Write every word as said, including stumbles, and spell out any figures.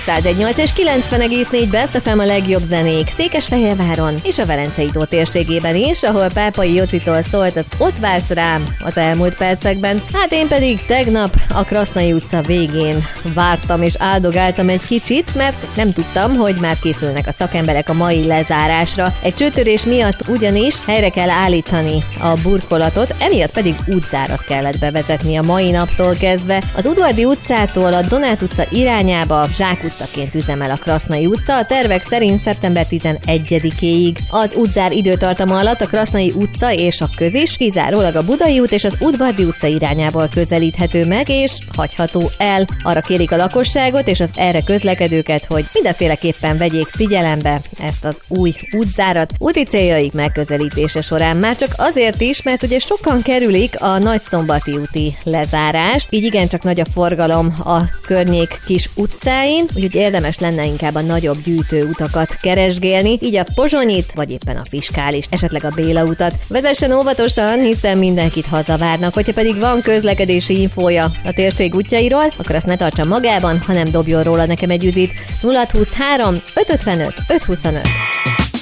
száz egy nyolc és kilencven egész négy Best ef em a legjobb zenék Székesfehérváron és a Velencei tó térségében is, ahol Pápai Jocitól szólt az Ott vársz rám az elmúlt percekben. Hát én pedig tegnap a Krasznai utca végén vártam és áldogáltam egy kicsit, mert nem tudtam, hogy már készülnek a szakemberek a mai lezárásra. Egy csőtörés miatt ugyanis helyre kell állítani a burkolatot, emiatt pedig útzárat kellett bevezetni a mai naptól kezdve. Az Udvardi utcától a Donát utca irányába zsákutcaként üzemel a Krasznai utca, a tervek szerint szeptember tizenegyedikéig. Az útzár időtartama alatt a Krasznai utca és a közis kizárólag a Budai út és az Udvardi utca irányából közelíthető meg és hagyható el. Arra kérik a lakosságot és az erre közlekedőket, hogy mindenféleképpen vegyék figyelembe ezt az új útzárat úti céljaik megközelítése során. Már csak azért is, mert ugye sokan kerülik a Nagyszombati úti lezárást, így igencsak nagy a forgalom a környék kis utcáin, úgyhogy érdemes lenne inkább a nagyobb gyűjtőutakat keresgélni, így a Pozsonyit, vagy éppen a Fiskálist, esetleg a Béla utat. Vezessen óvatosan, hiszen mindenkit hazavárnak, hogyha pedig van közlekedési infója a térség útjairól, akkor azt ne tartsa magában, hanem dobjon róla nekem egy üzit. nulla húszhárom öt ötvenöt öt huszonöt.